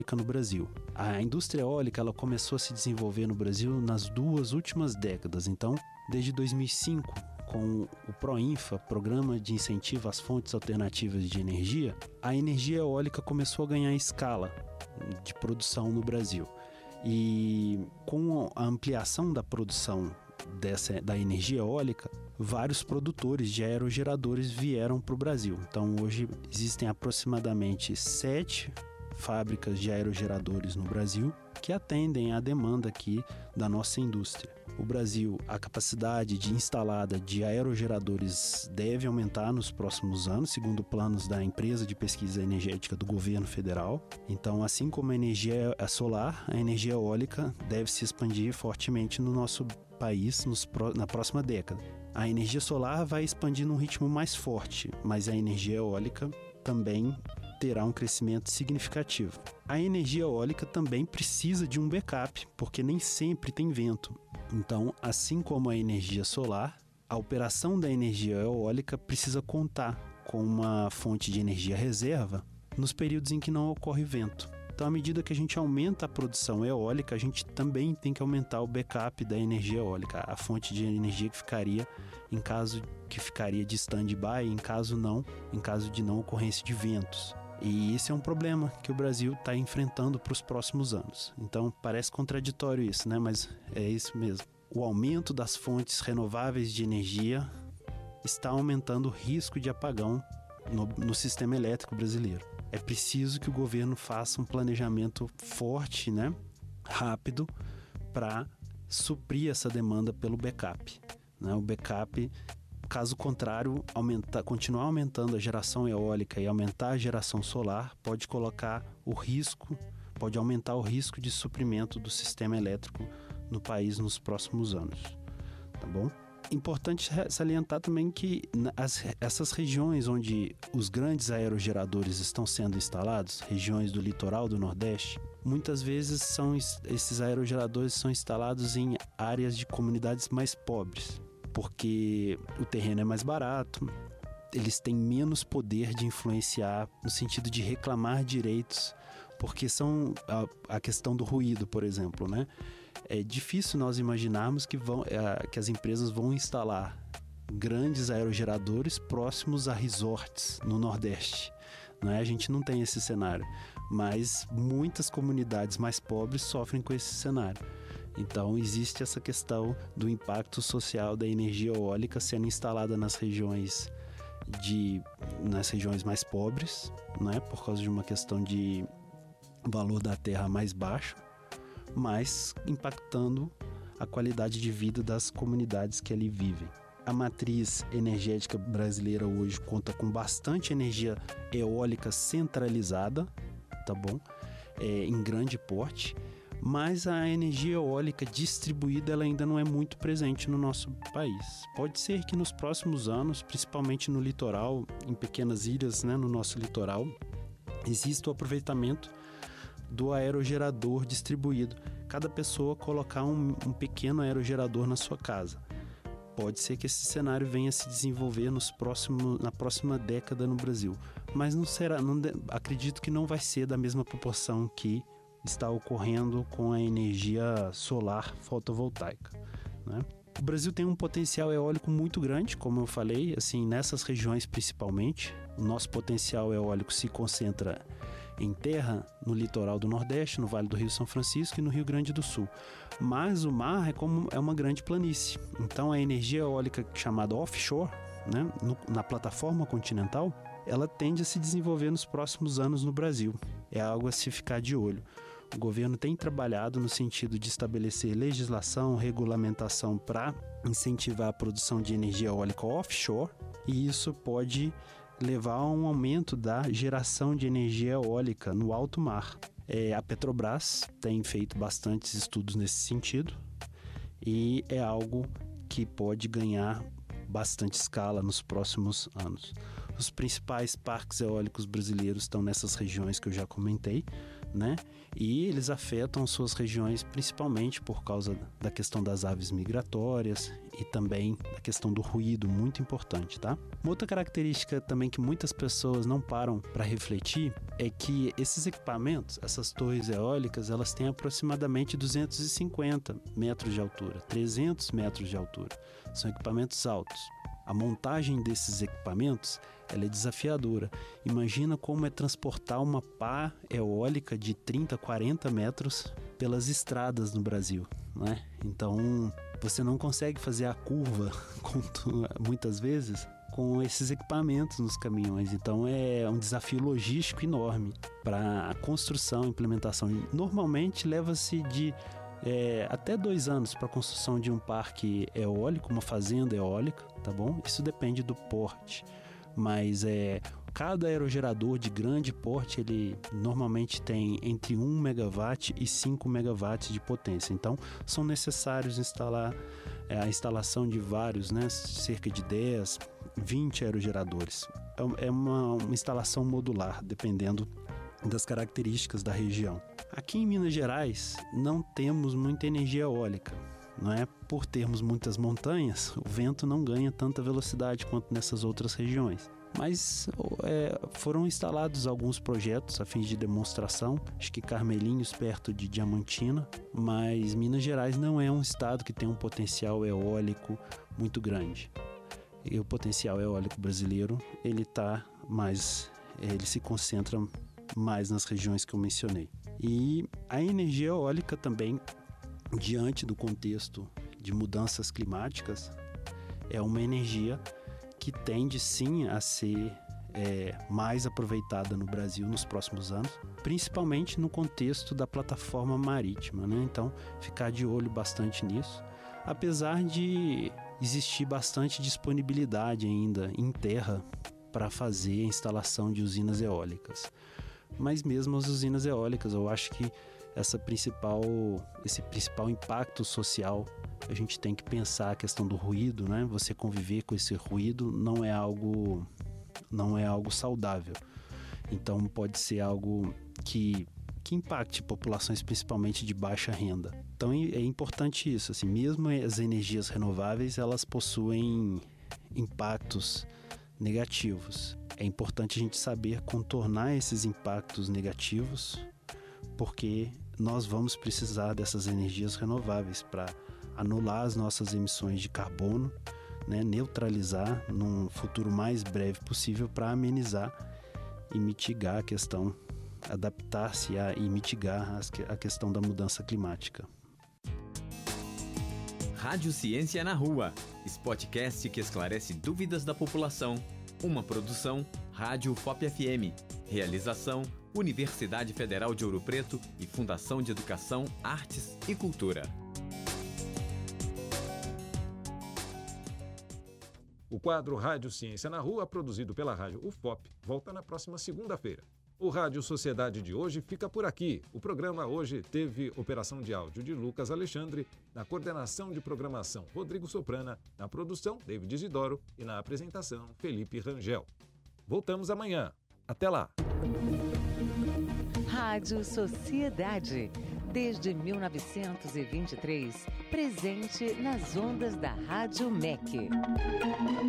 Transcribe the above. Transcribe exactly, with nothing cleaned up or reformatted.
no Brasil. A indústria eólica ela começou a se desenvolver no Brasil nas duas últimas décadas. Então, desde dois mil e cinco, com o PROINFA, Programa de Incentivo às Fontes Alternativas de Energia, a energia eólica começou a ganhar escala de produção no Brasil. E com a ampliação da produção dessa, da energia eólica, vários produtores de aerogeradores vieram para o Brasil. Então, hoje existem aproximadamente sete fábricas de aerogeradores no Brasil que atendem à demanda aqui da nossa indústria. O Brasil, a capacidade de instalada de aerogeradores deve aumentar nos próximos anos, segundo planos da empresa de pesquisa energética do governo federal. Então, assim como a energia solar, a energia eólica deve se expandir fortemente no nosso país nos, na próxima década. A energia solar vai expandir num ritmo mais forte, mas a energia eólica também terá um crescimento significativo. A energia eólica também precisa de um backup, porque nem sempre tem vento. Então, assim como a energia solar, a operação da energia eólica precisa contar com uma fonte de energia reserva nos períodos em que não ocorre vento. Então, à medida que a gente aumenta a produção eólica, a gente também tem que aumentar o backup da energia eólica, a fonte de energia que ficaria em caso que ficaria de stand-by, em caso não, em caso de não ocorrência de ventos. E esse é um problema que o Brasil está enfrentando para os próximos anos. Então, parece contraditório isso, né? Mas é isso mesmo. O aumento das fontes renováveis de energia está aumentando o risco de apagão no, no sistema elétrico brasileiro. É preciso que o governo faça um planejamento forte, né? Rápido, para suprir essa demanda pelo backup, né? O backup, caso contrário, aumentar, continuar aumentando a geração eólica e aumentar a geração solar, pode colocar o risco, pode aumentar o risco de suprimento do sistema elétrico no país nos próximos anos, tá bom? Importante salientar também que as, essas regiões onde os grandes aerogeradores estão sendo instalados, regiões do litoral do Nordeste, muitas vezes são, esses aerogeradores são instalados em áreas de comunidades mais pobres, porque o terreno é mais barato, eles têm menos poder de influenciar no sentido de reclamar direitos, porque são a, a questão do ruído, por exemplo, né? É difícil nós imaginarmos que, vão, é, que as empresas vão instalar grandes aerogeradores próximos a resorts no Nordeste, né? A gente não tem esse cenário, mas muitas comunidades mais pobres sofrem com esse cenário. Então, existe essa questão do impacto social da energia eólica sendo instalada nas regiões, de, nas regiões mais pobres, né? Por causa de uma questão de valor da terra mais baixo, mas impactando a qualidade de vida das comunidades que ali vivem. A matriz energética brasileira hoje conta com bastante energia eólica centralizada, tá bom? É, em grande porte, mas a energia eólica distribuída ela ainda não é muito presente no nosso país. Pode ser que nos próximos anos, principalmente no litoral, em pequenas ilhas, né, no nosso litoral, exista o aproveitamento do aerogerador distribuído. Cada pessoa colocar um, um pequeno aerogerador na sua casa. Pode ser que esse cenário venha a se desenvolver nos próximos, na próxima década no Brasil, mas não será, não, acredito que não vai ser da mesma proporção que está ocorrendo com a energia solar fotovoltaica, né? O Brasil tem um potencial eólico muito grande, como eu falei, assim, nessas regiões principalmente. O nosso potencial eólico se concentra em terra, no litoral do Nordeste, no Vale do Rio São Francisco e no Rio Grande do Sul. Mas o mar é, como, é uma grande planície. Então a energia eólica chamada offshore, né, no, na plataforma continental, ela tende a se desenvolver nos próximos anos no Brasil. É algo a se ficar de olho. O governo tem trabalhado no sentido de estabelecer legislação, regulamentação para incentivar a produção de energia eólica offshore, e isso pode levar a um aumento da geração de energia eólica no alto mar. É, a Petrobras tem feito bastantes estudos nesse sentido e é algo que pode ganhar bastante escala nos próximos anos. Os principais parques eólicos brasileiros estão nessas regiões que eu já comentei, né? E eles afetam suas regiões principalmente por causa da questão das aves migratórias e também da questão do ruído, muito importante, tá? Uma outra característica também que muitas pessoas não param para refletir é que esses equipamentos, essas torres eólicas, elas têm aproximadamente duzentos e cinquenta metros de altura, trezentos metros de altura. São equipamentos altos. A montagem desses equipamentos, ela é desafiadora. Imagina como é transportar uma pá eólica de trinta, quarenta metros pelas estradas no Brasil, né? Então, você não consegue fazer a curva muitas vezes com esses equipamentos nos caminhões. Então, é um desafio logístico enorme para a construção e implementação. Normalmente, leva-se de É, até dois anos para a construção de um parque eólico, uma fazenda eólica, tá bom? Isso depende do porte, mas é, cada aerogerador de grande porte, ele normalmente tem entre um megawatt e cinco megawatts de potência. Então, são necessários instalar é, a instalação de vários, né? Cerca de dez, vinte aerogeradores. É uma, uma instalação modular, dependendo das características da região. Aqui em Minas Gerais não temos muita energia eólica, não é? Por termos muitas montanhas, o vento não ganha tanta velocidade quanto nessas outras regiões. Mas é, foram instalados alguns projetos a fim de demonstração, acho que Carmelinhos perto de Diamantina, mas Minas Gerais não é um estado que tem um potencial eólico muito grande. E o potencial eólico brasileiro, ele tá mais, ele se concentra mais nas regiões que eu mencionei. E a energia eólica também, diante do contexto de mudanças climáticas, é uma energia que tende sim a ser é, mais aproveitada no Brasil nos próximos anos, principalmente no contexto da plataforma marítima, né? Então, ficar de olho bastante nisso, apesar de existir bastante disponibilidade ainda em terra para fazer a instalação de usinas eólicas. Mas mesmo as usinas eólicas, eu acho que essa principal, esse principal impacto social, a gente tem que pensar a questão do ruído, né? Você conviver com esse ruído não é algo, não é algo saudável. Então pode ser algo que, que impacte populações principalmente de baixa renda. Então é importante isso, assim, mesmo as energias renováveis, elas possuem impactos negativos. É importante a gente saber contornar esses impactos negativos, porque nós vamos precisar dessas energias renováveis para anular as nossas emissões de carbono, né, neutralizar num futuro mais breve possível para amenizar e mitigar a questão, adaptar-se a, e mitigar a questão da mudança climática. Rádio Ciência na Rua, podcast que esclarece dúvidas da população. Uma produção Rádio F O P F M. Realização Universidade Federal de Ouro Preto e Fundação de Educação, Artes e Cultura. O quadro Rádio Ciência na Rua, produzido pela Rádio U F O P, volta na próxima segunda-feira. O Rádio Sociedade de hoje fica por aqui. O programa hoje teve operação de áudio de Lucas Alexandre, na coordenação de programação Rodrigo Soprana, na produção David Isidoro e na apresentação Felipe Rangel. Voltamos amanhã. Até lá! Rádio Sociedade. Desde mil novecentos e vinte e três, presente nas ondas da Rádio M E C.